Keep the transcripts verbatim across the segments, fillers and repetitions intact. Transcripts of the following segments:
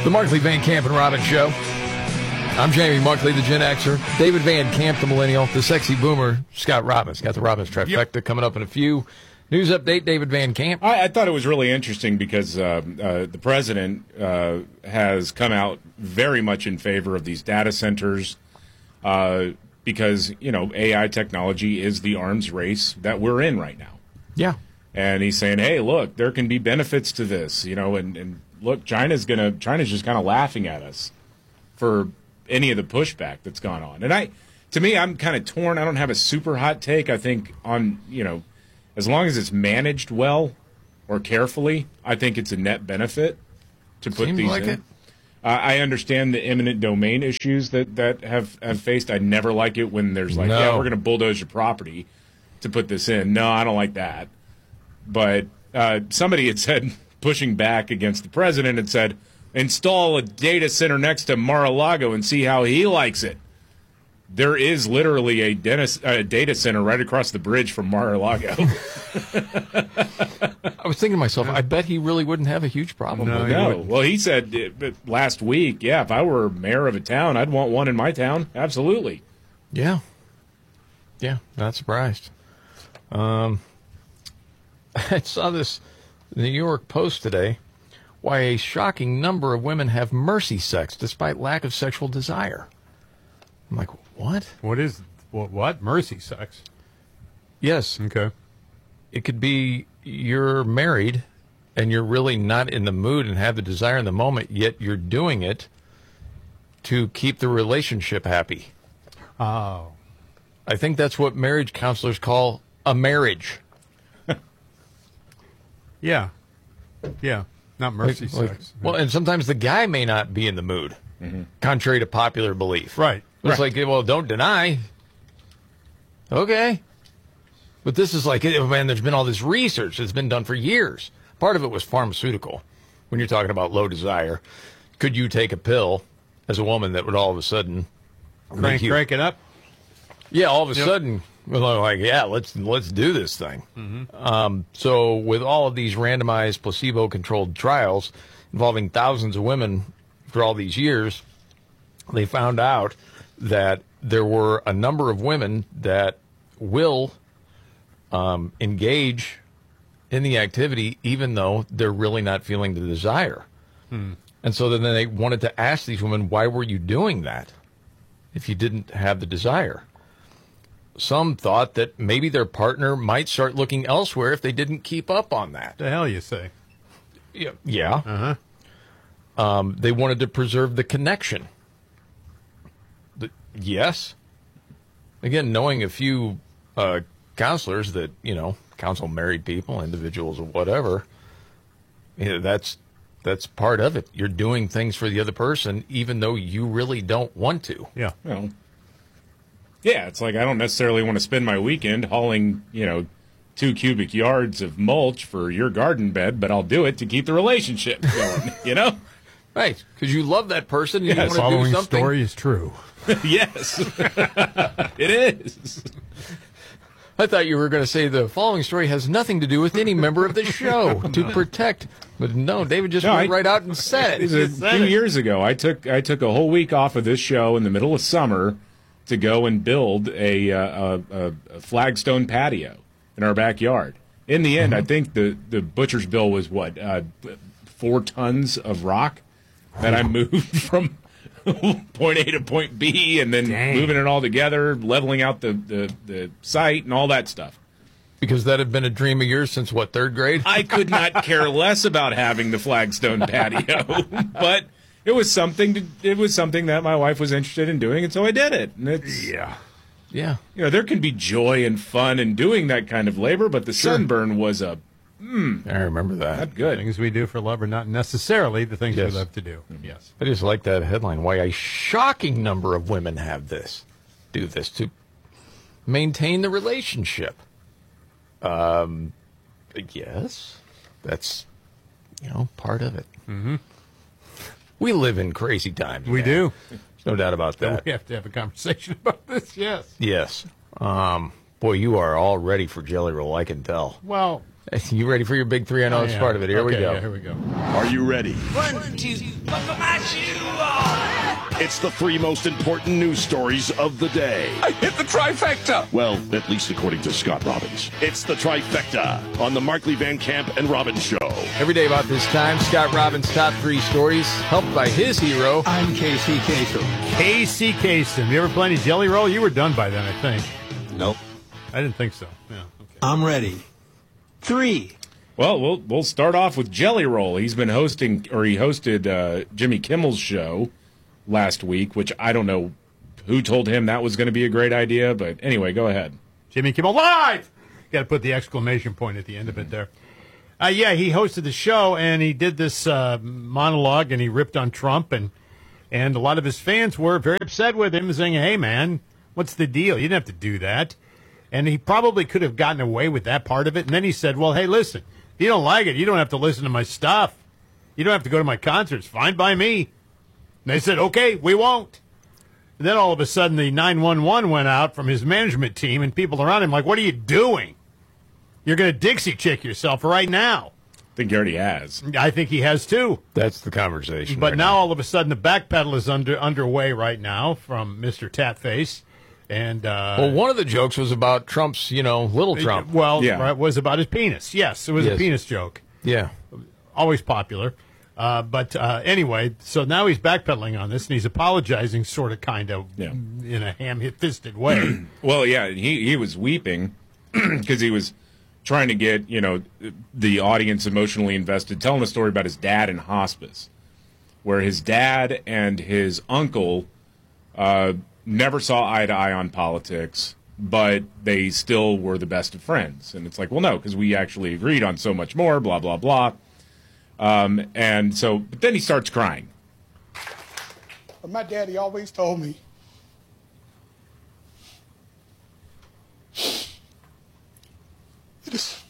The Markley, Van Camp, and Robbins Show. I'm Jamie Markley, the Gen Xer. David Van Camp, the Millennial. The Sexy Boomer, Scott Robbins. Got the Robbins trifecta yep. coming up in a few. News update, David Van Camp. I, I thought it was really interesting because uh, uh, the president uh, has come out very much in favor of these data centers uh, because, you know, A I technology is the arms race that we're in right now. Yeah. And he's saying, hey, look, there can be benefits to this, you know, and, and look, China's gonna China's just kind of laughing at us for any of the pushback that's gone on. And I, to me, I'm kind of torn. I don't have a super hot take. I think on, you know, as long as it's managed well or carefully, I think it's a net benefit to put Seems these like in. It. Uh, I understand the eminent domain issues that, that have, have faced. I never like it when there's like, no. yeah, we're going to bulldoze your property to put this in. No, I don't like that. But uh, somebody had said, pushing back against the president, and said, install a data center next to Mar-a-Lago and see how he likes it. There is literally a, dentist, a data center right across the bridge from Mar-a-Lago. I was thinking to myself, I bet he really wouldn't have a huge problem no, with no. it. Well, he said uh, last week, yeah, if I were mayor of a town, I'd want one in my town. Absolutely. Yeah. Yeah, not surprised. Um, I saw this in the New York Post today, why a shocking number of women have mercy sex despite lack of sexual desire. I'm like, what? What is what? What mercy sex? Yes. Okay. It could be you're married and you're really not in the mood and have the desire in the moment, yet you're doing it to keep the relationship happy. Oh. I think that's what marriage counselors call a marriage. Yeah. Yeah. Not mercy like, sex. Well, and sometimes the guy may not be in the mood, mm-hmm. contrary to popular belief. Right. It's right. like, well, don't deny. Okay. But this is like, man, there's been all this research that's been done for years. Part of it was pharmaceutical. When you're talking about low desire, could you take a pill as a woman that would all of a sudden crank, you, crank it up? Yeah, all of a yep. sudden, we're like, yeah, let's let's do this thing. Mm-hmm. Um, so with all of these randomized placebo-controlled trials involving thousands of women for all these years, they found out that there were a number of women that will um, engage in the activity even though they're really not feeling the desire. Hmm. And so then they wanted to ask these women, why were you doing that if you didn't have the desire? Some thought that maybe their partner might start looking elsewhere if they didn't keep up on that. The hell you say? Yeah. Yeah. Uh-huh. Um, they wanted to preserve the connection. The, yes. Again, knowing a few uh, counselors that, you know, counsel married people, individuals, or whatever, you know, that's that's part of it. You're doing things for the other person even though you really don't want to. Yeah. Well, yeah, it's like I don't necessarily want to spend my weekend hauling, you know, two cubic yards of mulch for your garden bed, but I'll do it to keep the relationship going, you know? Right, because you love that person and yes, you want to following do something. Story is true. Yes, it is. I thought you were going to say the following story has nothing to do with any member of the show to protect. But no, David just no, went I, right out and said it. A few it. years ago, I took I took a whole week off of this show in the middle of summer to go and build a, uh, a, a flagstone patio in our backyard. In the end, mm-hmm. I think the, the butcher's bill was, what, uh, four tons of rock that I moved from point A to point B and then Dang. moving it all together, leveling out the, the, the site and all that stuff. Because that had been a dream of yours since, what, third grade? I could not care less about having the flagstone patio, but it was something to, it was something that my wife was interested in doing, and so I did it. And it's, yeah. Yeah. You know, there can be joy and fun in doing that kind of labor, but the sure. sunburn was a, mm, I remember that. not good. Things we do for love are not necessarily the things Yes. we love to do. Yes. I just like that headline. Why a shocking number of women have this, do this to maintain the relationship. Um, yes, that's, you know, part of it. Mm-hmm. We live in crazy times. We man. do. There's no doubt about that. We have to have a conversation about this, yes. Yes. Um, boy, you are all ready for Jelly Roll, I can tell. Well, You ready for your big three? I know oh, it's yeah. part of it. Here okay, we go. Yeah, here we go. Are you ready? One, two, Buckle my shoe on. It's the three most important news stories of the day. I hit the trifecta. Well, at least according to Scott Robbins. It's the trifecta on the Markley Van Camp and Robbins Show. Every day about this time, Scott Robbins' top three stories, helped by his hero. I'm Casey Kasem. Casey Kasem. You ever play any Jelly Roll? You were done by then, I think. Nope. I didn't think so. Yeah. Okay. I'm ready. Three. Well, we'll we'll start off with Jelly Roll. He's been hosting, or he hosted uh, Jimmy Kimmel's show last week, which I don't know who told him that was going to be a great idea, but anyway, go ahead. Jimmy Kimmel Live! Got to put the exclamation point at the end of it there. Uh, yeah, he hosted the show, and he did this uh, monologue, and he ripped on Trump, and and a lot of his fans were very upset with him, saying, hey, man, what's the deal? You didn't have to do that. And he probably could have gotten away with that part of it. And then he said, well, hey, listen, if you don't like it, you don't have to listen to my stuff. You don't have to go to my concerts. Fine by me. And they said, okay, we won't. And then all of a sudden the nine one one went out from his management team, and people around him like, what are you doing? You're going to Dixie chick yourself right now. I think he already has. I think he has too. That's the conversation. But right now, all of a sudden, the backpedal is under underway right now from Mister Tatface. And uh, Well, one of the jokes was about Trump's, you know, little Trump. Well, Yeah. right, was about his penis. Yes, it was Yes. a penis joke. Yeah. Always popular. Uh, but uh, anyway, so now he's backpedaling on this, and he's apologizing sort of, kind of, Yeah. in a ham-fisted way. Well, yeah, he, he was weeping because he was trying to get, you know, the audience emotionally invested, telling a story about his dad in hospice, where his dad and his uncle uh, never saw eye to eye on politics, but they still were the best of friends. And it's like, well, no, because we actually agreed on so much more, blah, blah, blah. Um, and so, but then he starts crying. But my daddy always told me, it is,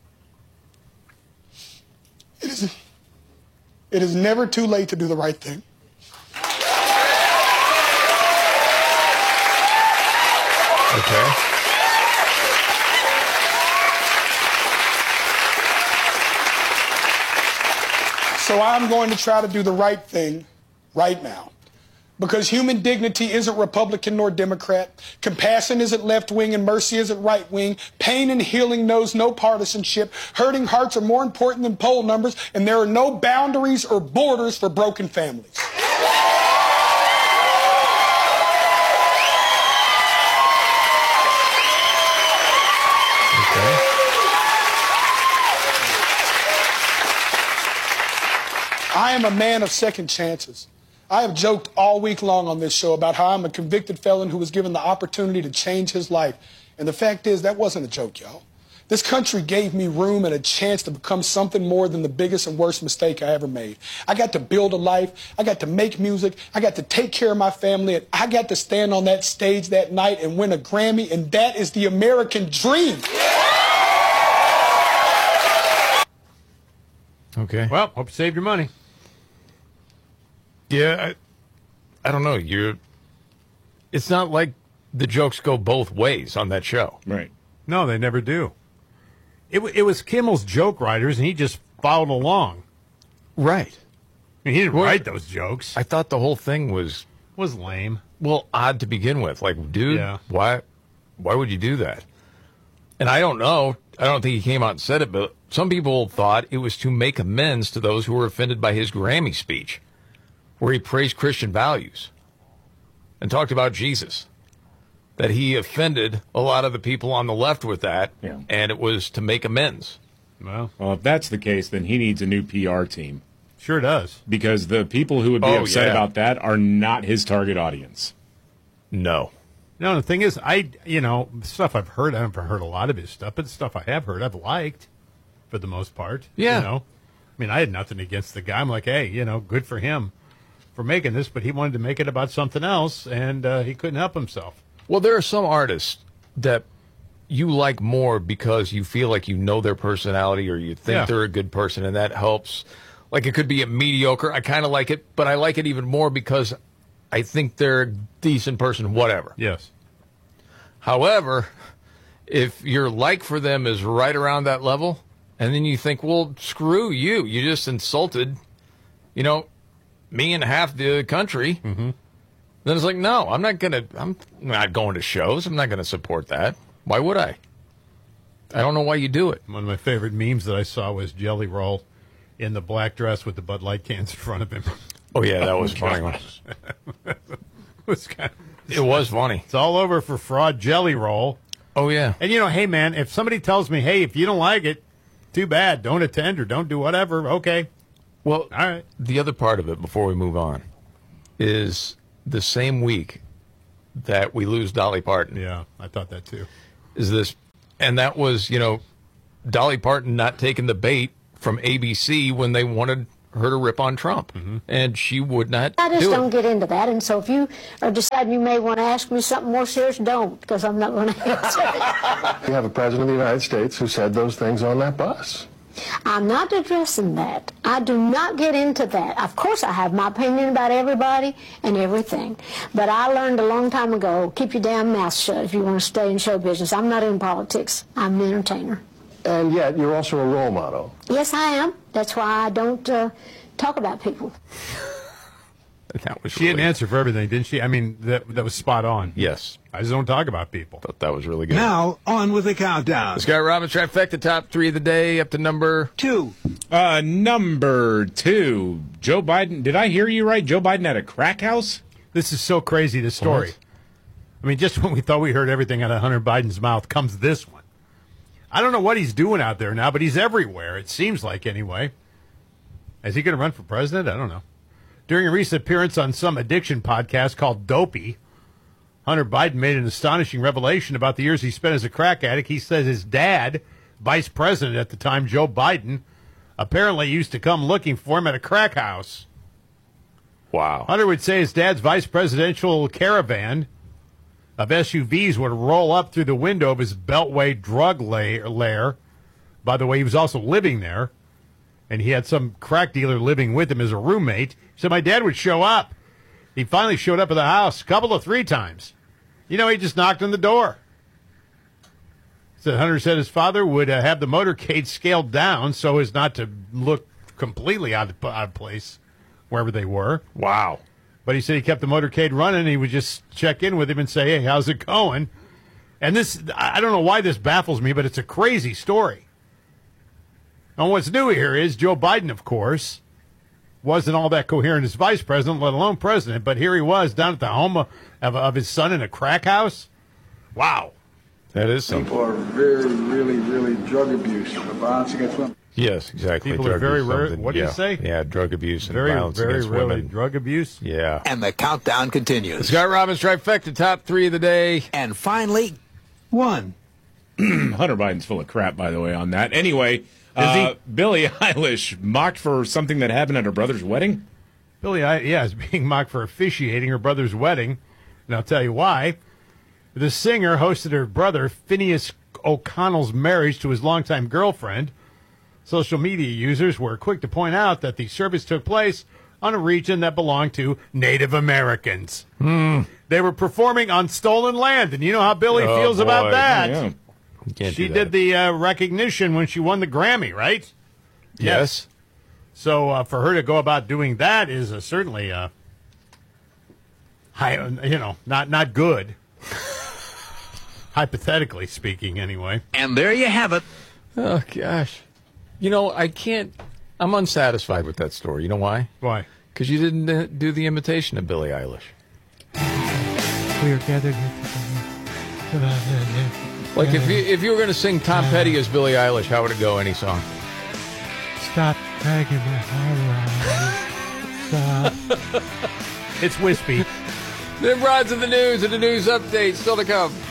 it is, it is never too late to do the right thing. Okay. So I'm going to try to do the right thing right now. Because human dignity isn't Republican nor Democrat. Compassion isn't left wing and mercy isn't right wing. Pain and healing knows no partisanship. Hurting hearts are more important than poll numbers, and there are no boundaries or borders for broken families. Okay. I am a man of second chances. I have joked all week long on this show about how I'm a convicted felon who was given the opportunity to change his life. And the fact is, that wasn't a joke, y'all. This country gave me room and a chance to become something more than the biggest and worst mistake I ever made. I got to build a life. I got to make music. I got to take care of my family. And I got to stand on that stage that night and win a Grammy. And that is the American dream. Okay. Well, hope you saved your money. Yeah, I, I don't know. You're. It's not like the jokes go both ways on that show. Right. No, they never do. It, w- it was Kimmel's joke writers, and he just followed along. Right. I mean, he didn't Well, write those jokes. I thought the whole thing was, was lame. well, odd to begin with. Like, dude, Yeah. why, why would you do that? And I don't know. I don't think he came out and said it, but some people thought it was to make amends to those who were offended by his Grammy speech, where he praised Christian values and talked about Jesus. That he offended a lot of the people on the left with that, Yeah. and it was to make amends. Well, Well, if that's the case, then he needs a new P R team, sure does. because the people who would be Oh, upset yeah. about that are not his target audience. No. No, the thing is, I, you know, stuff I've heard, I haven't heard a lot of his stuff, but the stuff I have heard, I've liked for the most part. Yeah. You know, I mean, I had nothing against the guy. I'm like, hey, you know, good for him for making this, but he wanted to make it about something else, and uh, he couldn't help himself. Well, there are some artists that you like more because you feel like you know their personality or you think Yeah. they're a good person, and that helps. Like, it could be a mediocre. I kind of like it, but I like it even more because I think they're a decent person, whatever. Yes. However, if your like for them is right around that level, and then you think, well, screw you, you just insulted, you know, me and half the country. Mm-hmm. Then it's like, no, I'm not gonna. I'm not going to shows. I'm not going to support that. Why would I? I don't know why you do it. One of my favorite memes that I saw was Jelly Roll in the black dress with the Bud Light cans in front of him. Oh yeah, that was funny. it, was kind of, it was funny. It's all over for fraud Jelly Roll. Oh yeah. And you know, hey man, if somebody tells me, hey, if you don't like it, too bad. Don't attend or don't do whatever. Okay. Well, all right. The other part of it, before we move on, is the same week that we lose Dolly Parton. Yeah, I thought that too. Is this, and that was, you know, Dolly Parton not taking the bait from A B C when they wanted her to rip on Trump, mm-hmm. and she would not. I just do don't it. get into that, and so if you are deciding you may want to ask me something more serious, don't, because I'm not going to answer it. You have a president of the United States who said those things on that bus. I'm not addressing that. I do not get into that. Of course, I have my opinion about everybody and everything, but I learned a long time ago, keep your damn mouth shut if you want to stay in show business. I'm not in politics. I'm an entertainer. And yet, you're also a role model. Yes, I am. That's why I don't uh, talk about people. That was she really, had an answer for everything, didn't she? I mean, that that was spot on. Yes. I just don't talk about people. Thought that was really good. Now, on with the countdown. Scott Robbins trifecta, top three of the day, up to number two. Uh, number two, Joe Biden. Did I hear you right? Joe Biden at a crack house? This is so crazy, this story. What? I mean, just when we thought we heard everything out of Hunter Biden's mouth comes this one. I don't know what he's doing out there now, but he's everywhere, it seems like, anyway. Is he going to run for president? I don't know. During a recent appearance on some addiction podcast called Dopey, Hunter Biden made an astonishing revelation about the years he spent as a crack addict. He says his dad, vice president at the time, Joe Biden, apparently used to come looking for him at a crack house. Wow. Hunter would say his dad's vice presidential caravan of S U Vs would roll up through the window of his Beltway drug lair. lair. By the way, he was also living there, and he had some crack dealer living with him as a roommate. So my dad would show up. He finally showed up at the house a couple of three times. You know, he just knocked on the door. So Hunter said his father would uh, have the motorcade scaled down so as not to look completely out of, out of place wherever they were. Wow. But he said he kept the motorcade running. He would just check in with him and say, hey, how's it going? And this, I don't know why this baffles me, but it's a crazy story. And what's new here is Joe Biden, of course, wasn't all that coherent as vice president, let alone president. But here he was down at the home of, of, of his son in a crack house. Wow. That is something. People are very, really, really drug abuse. The violence against women. Yes, exactly. People drug are very abuse, rare. What do yeah. you say? Yeah, drug abuse and very, violence very against rarely women. drug abuse. Yeah. And the countdown continues. Scott Robbins trifecta, top three of the day. And finally, one. Hunter Biden's full of crap, by the way, on that. Anyway, uh, Billie Eilish mocked for something that happened at her brother's wedding. Billie, yeah, is being mocked for officiating her brother's wedding, and I'll tell you why. The singer hosted her brother Phineas O'Connell's marriage to his longtime girlfriend. Social media users were quick to point out that the service took place on a region that belonged to Native Americans. Mm. They were performing on stolen land, and you know how Billie Oh, feels boy. about that. Yeah. You can't She do that. did the uh, recognition when she won the Grammy, right? Yes. So uh, for her to go about doing that is uh, certainly, uh, high, you know, not not good. Hypothetically speaking, anyway. And there you have it. Oh, gosh. You know, I can't, I'm unsatisfied with that story. You know why? Why? Because you didn't uh, do the imitation of Billie Eilish. We are gathered here. Like, if you, if you were going to sing Tom Petty as Billie Eilish, how would it go, any song? Stop dragging my heart around. Stop. It's wispy. Nimrod's in the news and the news update still to come.